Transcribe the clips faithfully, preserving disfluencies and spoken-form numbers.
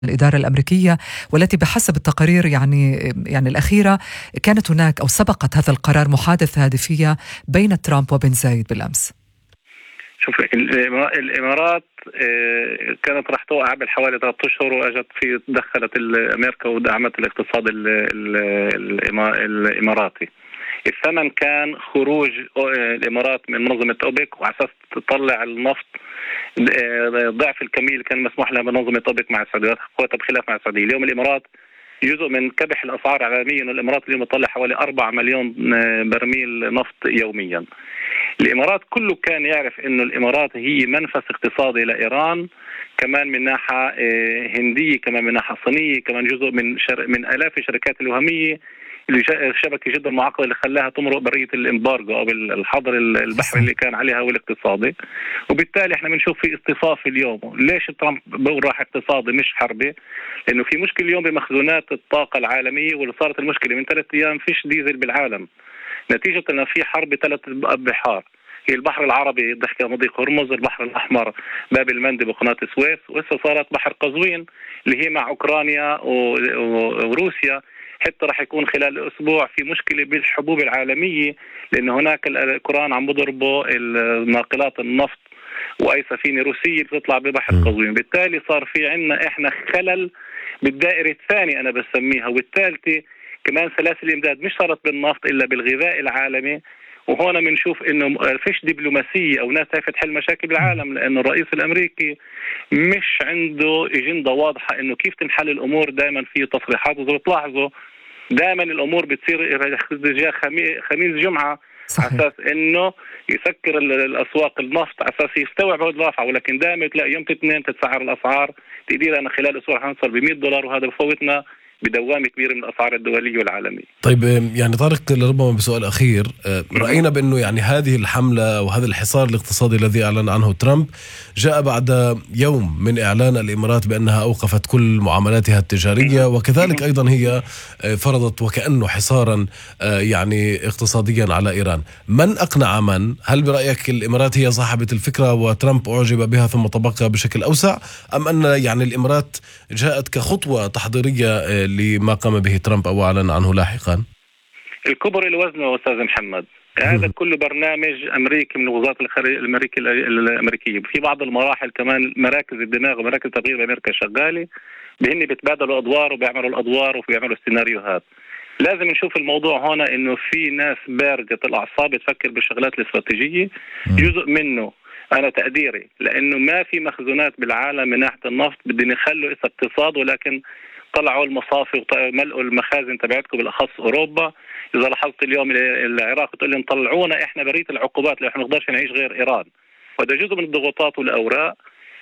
الإدارة الأمريكية، والتي بحسب التقارير يعني يعني الأخيرة كانت هناك أو سبقت هذا القرار محادثة هاتفية بين ترامب وبن زايد بالأمس. شوف، الإمارات كانت راح توقع بالحوالي ثلاثة أشهر، وأجت في دخلت أمريكا ودعمت الاقتصاد الإماراتي. الثمن كان خروج الإمارات من منظمة أوبك، وعساس تطلع النفط ضعف الكمية اللي كان مسموح لها بمنظمة أوبك مع السعودية، قوتها بخلاف مع السعودية. اليوم الإمارات جزء من كبح الأسعار عالميا، والإمارات اليوم تطلع حوالي أربعة مليون برميل نفط يوميا. الإمارات كله كان يعرف إنه الإمارات هي منفذ اقتصادي لإيران، كمان من ناحية هندية، كمان من ناحية صينية، كمان جزء من شر... من آلاف الشركات الوهمية اللي شبكة جدا معقدة اللي خلاها تمرق برية الإمبارجو أو الحظر البحري اللي كان عليها والاقتصادي. وبالتالي احنا بنشوف في اصطفاف اليوم. ليش ترامب بقول راح اقتصادي مش حربي؟ لأنه في مشكلة اليوم بمخزونات الطاقة العالمية، واللي صارت المشكلة من ثلاث أيام فيش ديزل بالعالم، نتيجة أن في حرب ثلاث بحار، هي البحر العربي ضحكة مضيق هرمز، البحر الأحمر باب المندب وقناة السويس، وإسا صارت بحر قزوين اللي هي مع أوكرانيا وروسيا. حتى راح يكون خلال الأسبوع في مشكلة بالحبوب العالمية، لأن هناك الأوكران عم بضربوا ناقلات النفط وأي سفينة روسية بتطلع ببحر قزوين. بالتالي صار في عنا إحنا خلل بالدائرة الثانية أنا بسميها، والثالثة كمان سلاسل الإمداد مش صارت بالنفط إلا بالغذاء العالمي. وهنا بنشوف إنه فيش دبلوماسية أو ناس تعرف تحل مشاكل العالم، لأنه الرئيس الأمريكي مش عنده أجندة واضحة إنه كيف تنحل الأمور. دائما في تصريحات، وإذا بتلاحظوا دائما الأمور بتصير اتجاه خميس جمعة صحيح. على أساس إنه يسكر الأسواق النفط على أساس يستوعب هذا الرافع، ولكن دائما تلاقي يوم الاثنين تتسعر الأسعار تقدير أنا خلال أسبوع حنصل ب مئة دولار، وهذا بفوتنا بدوامة كبيرة من الأسعار الدولية والعالمية. طيب يعني طارق، ربما بسؤال أخير، رأينا بأنه يعني هذه الحملة وهذا الحصار الاقتصادي الذي أعلن عنه ترامب جاء بعد يوم من إعلان الإمارات بأنها أوقفت كل معاملاتها التجارية، وكذلك أيضا هي فرضت وكأنه حصارا يعني اقتصاديا على إيران. من أقنع من؟ هل برأيك الإمارات هي صاحبة الفكرة وترامب أعجب بها ثم طبقها بشكل أوسع، أم أن يعني الإمارات جاءت كخطوة تحضيرية لما قام به ترامب أو أعلن عنه لاحقا؟ الكبر الوزن أستاذ محمد، هذا كله برنامج أمريكي من وزارة الخارجية الأمريكية. في بعض المراحل كمان مراكز الدماغ ومراكز تغيير بأمريكا شغالة، بهن بيتبادلوا أدوار وبيعملوا الأدوار وبيعملوا السيناريوهات. لازم نشوف الموضوع هنا إنه في ناس بارجة الأعصاب بتفكر بالشغلات الاستراتيجية. جزء منه أنا تقديري لأنه ما في مخزونات بالعالم من ناحية النفط، بدي نخلوا اقتصاد، ولكن طلعوا المصافي وملئوا المخازن تبعتكم بالأخص أوروبا. إذا لاحظت اليوم العراق تقول لهم طلعونا إحنا برية العقوبات، لأن إحنا نقدرش نعيش غير إيران، وهذا جزء من الضغوطات والأوراق.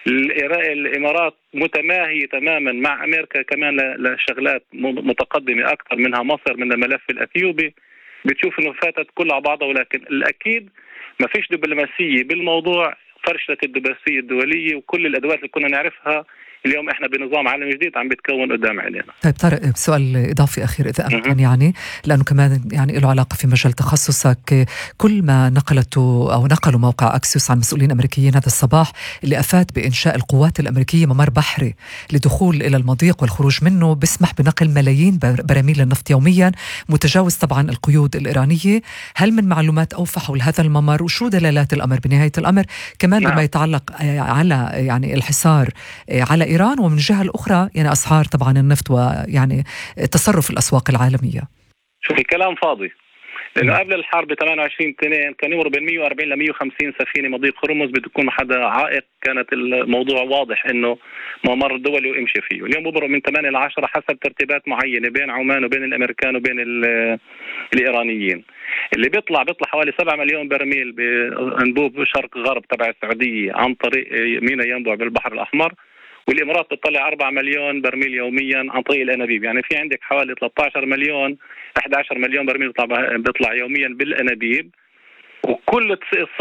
الإمارات متماهية تماما مع أمريكا كمان لشغلات متقدمة أكثر، منها مصر، من الملف الأثيوبي بتشوف إنه فاتت كلها بعضها. ولكن الأكيد ما فيش دبلوماسية بالموضوع، فرشلت الدبلوماسية الدولية، وكل الأدوات اللي كنا نعرفها اليوم احنا بنظام عالمي جديد عم بيتكون قدام عينينا. طيب طارق، سؤال اضافي اخير اذا امكن، يعني لانه كمان يعني له علاقه في مجال تخصصك. كل ما نقلته او نقلوا موقع اكسيوس عن مسؤولين امريكيين هذا الصباح اللي افاد بانشاء القوات الامريكيه ممر بحري لدخول الى المضيق والخروج منه، بيسمح بنقل ملايين براميل النفط يوميا، متجاوز طبعا القيود الايرانيه. هل من معلومات اوفى حول هذا الممر، وشو دلالات الامر بنهايه الامر كمان بما يتعلق على يعني الحصار على إيران، ومن الجهة الأخرى يعني أسعار طبعا النفط ويعني تصرف الأسواق العالمية؟ شوفي كلام فاضي، لأنه قبل الحرب ثمانية وعشرين اثنين كان يمر بين مئة وأربعين ل مئة وخمسين سفينة مضيق هرمز بتكون حدا عائق، كانت الموضوع واضح إنه ممر دولي ويمشي فيه. اليوم بمروا من ثمانية ل عشرة حسب ترتيبات معينة بين عمان وبين الأمريكان وبين الإيرانيين. اللي بيطلع بيطلع حوالي سبعة مليون برميل بأنبوب شرق غرب تبع السعودية عن طريق ميناء ينبع بالبحر الأحمر، والإمارات بتطلع أربعة مليون برميل يوميا عن طريق الأنابيب. يعني في عندك حوالي ثلاثة عشر مليون أحد عشر مليون برميل بيطلع بيطلع يوميا بالأنابيب. وكل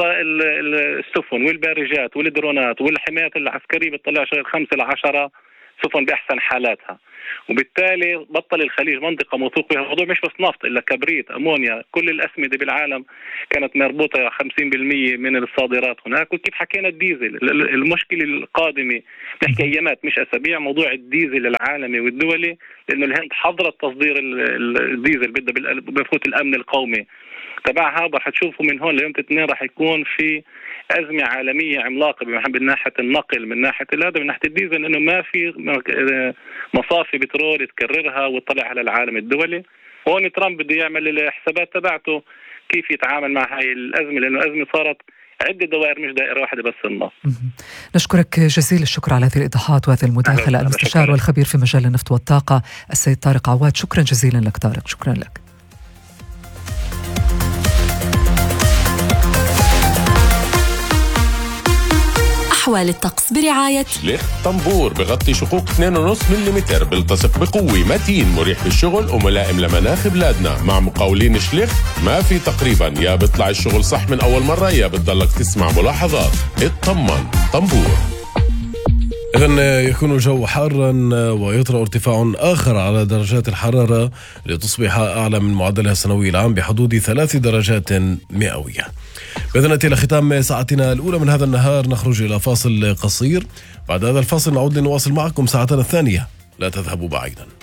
السفن والبارجات والدرونات والحمايات العسكرية بتطلع شغل خمسة لعشرة سفن بأحسن حالاتها، وبالتالي بطل الخليج منطقة موثوق بها. الموضوع مش بس نفط، إلا كبريت، أمونيا، كل الأسمدة بالعالم كانت مربوطة خمسين بالمئة من الصادرات هناك. وكيف حكينا الديزل، المشكلة القادمة نحكي أيامات مش أسابيع، موضوع الديزل العالمي والدولي، لأنه الهند حظرت تصدير الديزل، بدها بفوت الأمن القومي تبعها. راح تشوفوا من هون ليوم الاثنين راح يكون في أزمة عالمية عملاقة من ناحية النقل، من ناحية هذا، من ناحية الديزل، إنه ما في مصافي بترول تكررها وتطلع على العالم الدولي. هون ترامب بده يعمل الحسابات تبعته كيف يتعامل مع هاي الأزمة، لأنه الأزمة صارت عدة دوائر مش دائرة واحدة بس النفط. نشكرك جزيل الشكر على هذه الإيضاحات وهذه المداخلة، المستشار والخبير في مجال النفط والطاقة السيد طارق عواد. شكرا جزيلا لك طارق، شكرا لك. أحوال الطقس برعاية شليخ طنبور، بغطي شقوق اثنين فاصلة خمسة ملم، بيلتصق بقوة، متين، مريح بالشغل وملائم لمناخ بلادنا. مع مقاولين شليخ ما في تقريبا، يا بيطلع الشغل صح من أول مرة يا بتضلك تسمع ملاحظات. اطمن، طنبور. إذن يكون الجو حارا ويطرأ ارتفاع آخر على درجات الحرارة لتصبح أعلى من معدلها السنوي العام بحدود ثلاث درجات مئوية. بإذن إلى ختام ساعتنا الأولى من هذا النهار نخرج إلى فاصل قصير، بعد هذا الفاصل نعود لنواصل معكم ساعتنا الثانية، لا تذهبوا بعيدا.